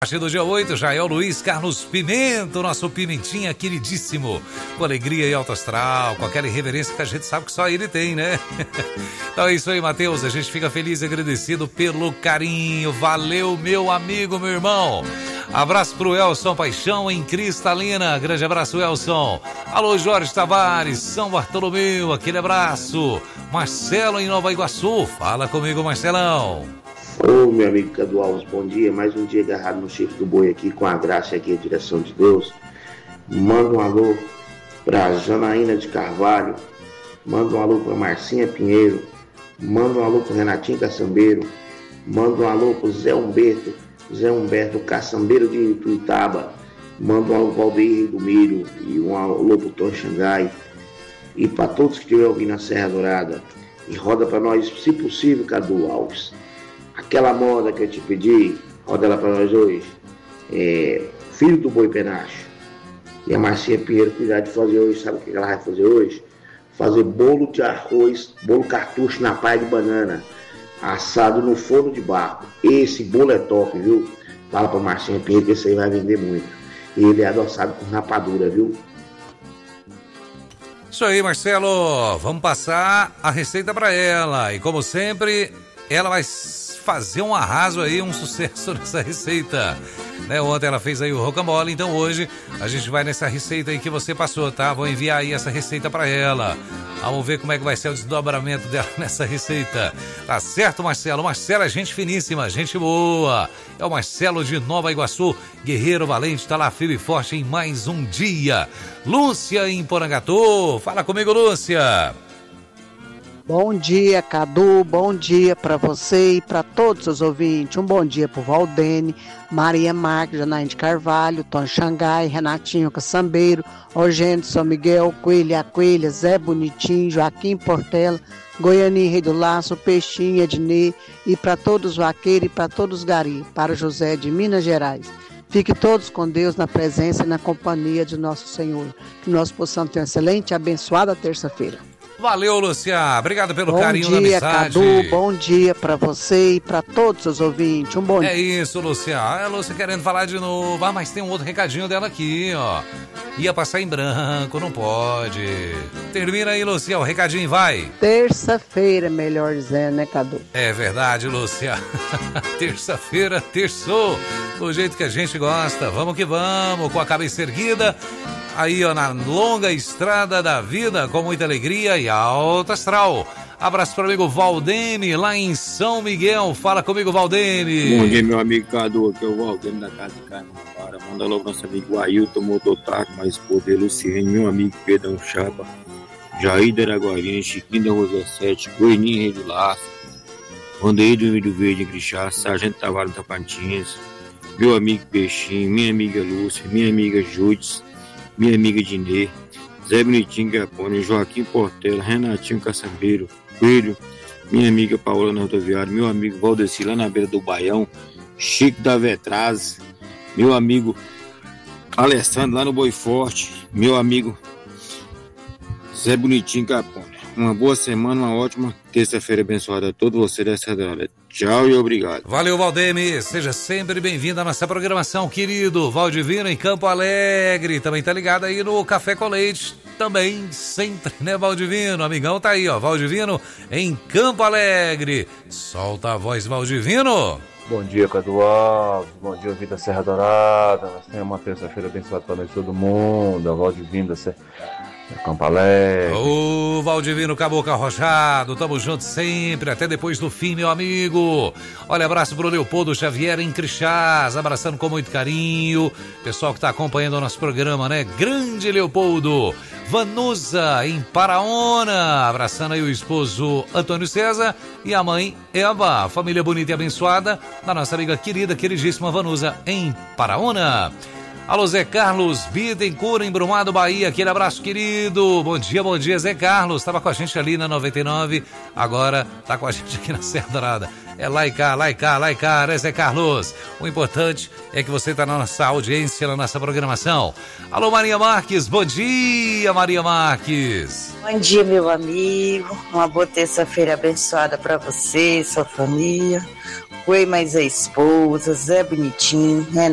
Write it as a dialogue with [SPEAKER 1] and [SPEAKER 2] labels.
[SPEAKER 1] A partir do dia 8, já é o Luiz Carlos Pimenta, nosso Pimentinha queridíssimo, com alegria e alto astral, com aquela irreverência que a gente sabe que só ele tem, né? Então é isso aí, Matheus, a gente fica feliz e agradecido pelo carinho, valeu meu amigo, meu irmão. Abraço pro Elson Paixão em Cristalina, grande abraço Elson. Alô Jorge Tavares, São Bartolomeu, aquele abraço. Marcelo em Nova Iguaçu, fala comigo Marcelão.
[SPEAKER 2] Ô meu amigo Cadu Alves, bom dia, mais um dia agarrado no chifre do boi aqui, com a graça aqui, a direção de Deus. Manda um alô pra Janaína de Carvalho, manda um alô pra Marcinha Pinheiro, manda um alô pro Renatinho Caçambeiro, manda um alô pro Zé Humberto Caçambeiro de Tuitaba, manda um alô pro Valdeir do Milho e um alô pro Tom Xangai, e pra todos que estiverem ouvindo a Serra Dourada, e roda pra nós, se possível, Cadu Alves. Aquela moda que eu te pedi, roda ela pra nós hoje. Filho do Boi Penacho. E a Marcinha Pinheiro cuidar de fazer hoje, sabe o que ela vai fazer hoje? Fazer bolo de arroz, bolo cartucho na paia de banana, assado no forno de barro. Esse bolo é top, viu? Fala pra Marcinha Pinheiro que esse aí vai vender muito. E ele é adoçado com rapadura, viu?
[SPEAKER 1] Isso aí, Marcelo. Vamos passar a receita pra ela. E como sempre, ela vai fazer um arraso aí, um sucesso nessa receita, né? Ontem ela fez aí o rocambole, então hoje a gente vai nessa receita aí que você passou, tá? Vou enviar aí essa receita pra ela. Vamos ver como é que vai ser o desdobramento dela nessa receita. Tá certo, Marcelo? Marcelo é gente finíssima, gente boa. É o Marcelo de Nova Iguaçu, guerreiro valente, tá lá firme e forte em mais um dia. Lúcia em Porangatu. Fala comigo, Lúcia.
[SPEAKER 3] Bom dia, Cadu, bom dia para você e para todos os ouvintes. Um bom dia pro Valdene, Maria Marques, Janaína de Carvalho, Tom Xangai, Renatinho Caçambeiro, Eugênio São Miguel, Coelha, Zé Bonitinho, Joaquim Portela, Goianinho Rei do Laço, Peixinho, Ednei e para todos os vaqueiros e para todos os gari, para José de Minas Gerais. Fique todos com Deus na presença e na companhia de nosso Senhor. Que nós possamos ter uma excelente e abençoada terça-feira.
[SPEAKER 1] Valeu, Lúcia. Obrigado pelo carinho da amizade.
[SPEAKER 3] Bom dia, Cadu. Bom dia pra você e pra todos os ouvintes. Um bom dia.
[SPEAKER 1] É isso, Lúcia. A Lúcia querendo falar de novo. Mas tem um outro recadinho dela aqui, ó. Ia passar em branco, não pode. Termina aí, Lúcia. O recadinho vai.
[SPEAKER 3] Terça-feira, melhor dizendo, né, Cadu?
[SPEAKER 1] É verdade, Lúcia. Terça-feira, terçou. Do jeito que a gente gosta. Vamos que vamos, com a cabeça erguida. Aí, ó, na longa estrada da vida, com muita alegria e alto astral. Abraço para o amigo Valdene, lá em São Miguel. Fala comigo, Valdene.
[SPEAKER 4] Bom dia, meu amigo Cadu, aqui é o Valdene da Casa de Carne. Manda logo nosso amigo Ailton Mototaco, mais poder Luciene, meu amigo Pedrão Chapa, Jair da Araguarina, Chiquinho da Rosa 7, Goianinho Rei do Laço, Vandeir do Rio Verde em Crixá, Sargento Tavares da Pantinhas, meu amigo Peixinho, minha amiga Lúcia, minha amiga Judes, minha amiga Dinê, Zé Bonitinho Gapone, Joaquim Portela, Renatinho Caçambeiro, Coelho, minha amiga Paola na rodoviária, meu amigo Valdeci lá na beira do Baião, Chico da Vetraz, meu amigo Alessandro lá no Boi Forte, meu amigo Zé Bonitinho Capone. Uma boa semana, uma ótima terça-feira abençoada a todos vocês dessa hora. Tchau e obrigado.
[SPEAKER 1] Valeu, Valdemir. Seja sempre bem-vindo à nossa programação, querido. Valdivino em Campo Alegre. Também tá ligado aí no Café com Leite. Também sempre, né, Valdivino? Amigão tá aí, ó. Valdivino em Campo Alegre. Solta a voz, Valdivino.
[SPEAKER 5] Bom dia, Cadu Alves. Bom dia, ouvido da Serra Dourada. Nós temos uma terça-feira abençoada para nós todo mundo. A Valdivino da Campo Alegre.
[SPEAKER 1] Ô, Valdivino Caboclo Arrochado, tamo junto sempre, até depois do fim, meu amigo. Olha, abraço pro Leopoldo Xavier em Crixás, abraçando com muito carinho. Pessoal que tá acompanhando o nosso programa, né? Grande Leopoldo. Vanusa em Paraona, abraçando aí o esposo Antônio César e a mãe Eva. Família bonita e abençoada da nossa amiga querida, queridíssima Vanusa em Paraona. Alô, Zé Carlos Bittencourt, em Brumado, Bahia. Aquele abraço, querido. Bom dia, Zé Carlos. Estava com a gente ali na 99, agora tá com a gente aqui na Serra Dourada. É lá e cá, né, Zé Carlos? O importante é que você tá na nossa audiência, na nossa programação. Alô, Maria Marques. Bom dia, Maria Marques.
[SPEAKER 6] Bom dia, meu amigo. Uma boa terça-feira abençoada para você e sua família. Oi, mais a esposa, Zé Bonitinho, né?